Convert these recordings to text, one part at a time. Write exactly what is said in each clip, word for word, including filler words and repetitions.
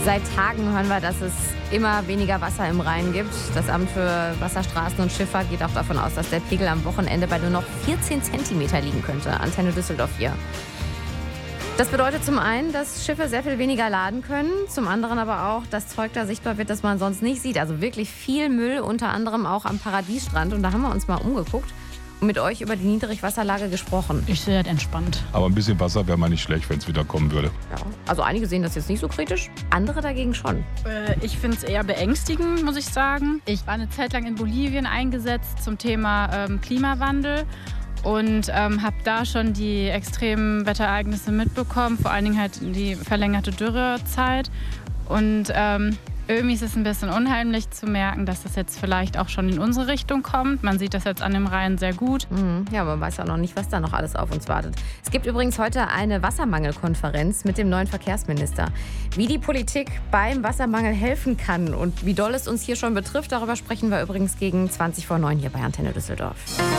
Seit Tagen hören wir, dass es immer weniger Wasser im Rhein gibt. Das Amt für Wasserstraßen und Schifffahrt geht auch davon aus, dass der Pegel am Wochenende bei nur noch vierzehn Zentimeter liegen könnte. Antenne Düsseldorf hier. Das bedeutet zum einen, dass Schiffe sehr viel weniger laden können, zum anderen aber auch, dass Zeug da sichtbar wird, das man sonst nicht sieht. Also wirklich viel Müll, unter anderem auch am Paradiesstrand. Und da haben wir uns mal umgeguckt und mit euch über die Niedrigwasserlage gesprochen. Ich sehe das entspannt. Aber ein bisschen Wasser wäre mal nicht schlecht, wenn es wieder kommen würde. Ja, also einige sehen das jetzt nicht so kritisch, andere dagegen schon. Äh, ich finde es eher beängstigend, muss ich sagen. Ich war eine Zeit lang in Bolivien eingesetzt zum Thema ähm, Klimawandel. Und ähm, habe da schon die extremen Wetterereignisse mitbekommen, vor allen Dingen halt die verlängerte Dürrezeit. Und ähm, irgendwie ist es ein bisschen unheimlich zu merken, dass das jetzt vielleicht auch schon in unsere Richtung kommt. Man sieht das jetzt an dem Rhein sehr gut. Mhm. Ja, man weiß auch noch nicht, was da noch alles auf uns wartet. Es gibt übrigens heute eine Wassermangelkonferenz mit dem neuen Verkehrsminister. Wie die Politik beim Wassermangel helfen kann und wie doll es uns hier schon betrifft, darüber sprechen wir übrigens gegen zwanzig vor neun hier bei Antenne Düsseldorf.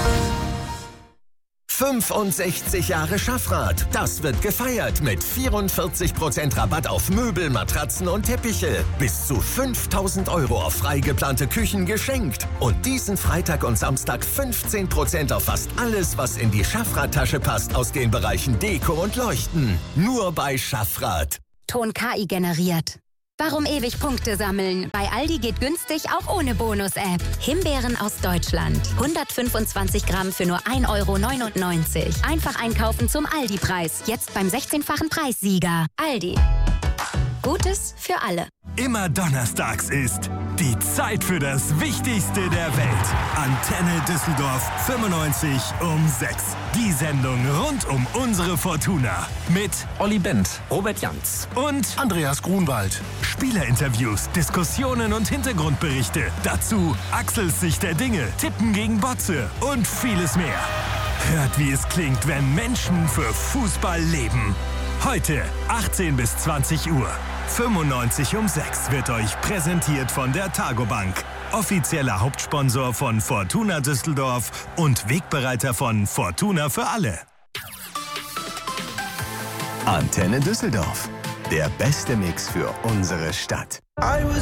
fünfundsechzig Jahre Schaffrath. Das wird gefeiert mit vierundvierzig Prozent Rabatt auf Möbel, Matratzen und Teppiche. Bis zu fünftausend Euro auf frei geplante Küchen geschenkt. Und diesen Freitag und Samstag fünfzehn Prozent auf fast alles, was in die Schaffrath-Tasche passt aus den Bereichen Deko und Leuchten. Nur bei Schaffrath. Ton K I generiert. Warum ewig Punkte sammeln? Bei Aldi geht günstig auch ohne Bonus-App. Himbeeren aus Deutschland. hundertfünfundzwanzig Gramm für nur ein Euro neunundneunzig. Einfach einkaufen zum Aldi-Preis. Jetzt beim sechzehnfachen Preissieger. Aldi. Gutes für alle. Immer donnerstags ist die Zeit für das Wichtigste der Welt. Antenne Düsseldorf fünfundneunzig um sechs. Die Sendung rund um unsere Fortuna. Mit Olli Bent, Robert Janz und Andreas Grunwald. Spielerinterviews, Diskussionen und Hintergrundberichte. Dazu Axels Sicht der Dinge, Tippen gegen Botze und vieles mehr. Hört, wie es klingt, wenn Menschen für Fußball leben. Heute achtzehn bis zwanzig Uhr. fünfundneunzig um sechs wird euch präsentiert von der Targobank. Offizieller Hauptsponsor von Fortuna Düsseldorf und Wegbereiter von Fortuna für alle. Antenne Düsseldorf. Der beste Mix für unsere Stadt.